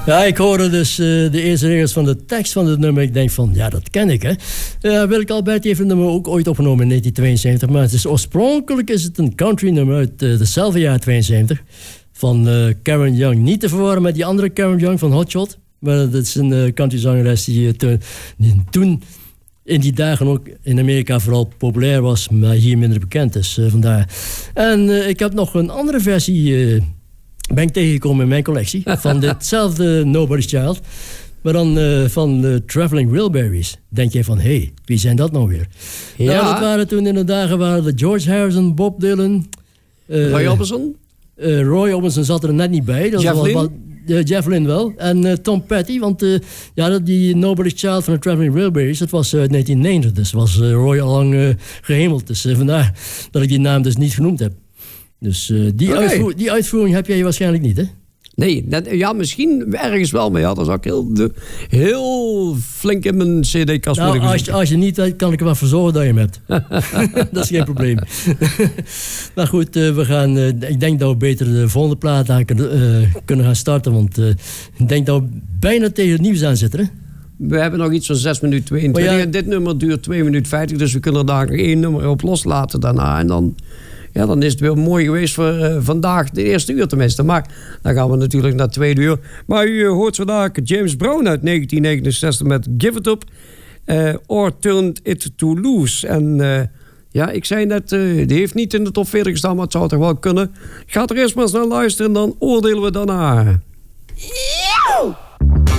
Ja, ik hoorde dus de eerste regels van de tekst van het nummer. Ik denk van, ja, dat ken ik, hè. Willeke Alberti heeft het nummer ook ooit opgenomen in 1972. Maar het is, oorspronkelijk is het een country nummer uit hetzelfde jaar 72. Van Karen Young. Niet te verwarren met die andere Karen Young van Hot Shot. Maar dat is een countryzangeres die toen in die dagen ook in Amerika vooral populair was, maar hier minder bekend is. Vandaar. En ik heb nog een andere versie ben ik tegengekomen in mijn collectie. Van ditzelfde Nobody's Child. Maar dan van de Traveling Wilburys. Denk je van, hé, wie zijn dat nou weer? Ja. Nou, dat waren toen in de dagen waren de George Harrison, Bob Dylan. Roy Orbison? Roy Orbison zat er net niet bij. Dat Jeff Lynne? Jeff Lynne wel. En Tom Petty, want die Nobody's Child van de Traveling Wilburys, dat was 1990. Dus was Roy al lang gehemeld. Dus vandaar dat ik die naam dus niet genoemd heb. Dus die uitvoering heb jij waarschijnlijk niet, hè? Nee, misschien ergens wel, maar ja, dat is ook heel flink in mijn cd-kast. Als je niet weet, kan ik er wel voor zorgen dat je hem hebt. Dat is geen probleem. Maar goed, we gaan. Ik denk dat we beter de volgende plaat aan kunnen gaan starten, want ik denk dat we bijna tegen het nieuws aan zitten, hè? We hebben nog iets van 6 minuten 22. Ja, dit nummer duurt 2 minuten 50, dus we kunnen daar nog 1 nummer op loslaten daarna. En dan is het weer mooi geweest voor vandaag, de eerste uur tenminste. Maar dan gaan we natuurlijk naar het tweede uur. Maar u hoort vandaag James Brown uit 1969 met Give It Up. Or Turned It To Loose. En ik zei net, die heeft niet in de top 40 gestaan, maar het zou toch wel kunnen. Ga er eerst maar eens naar luisteren en dan oordelen we daarna.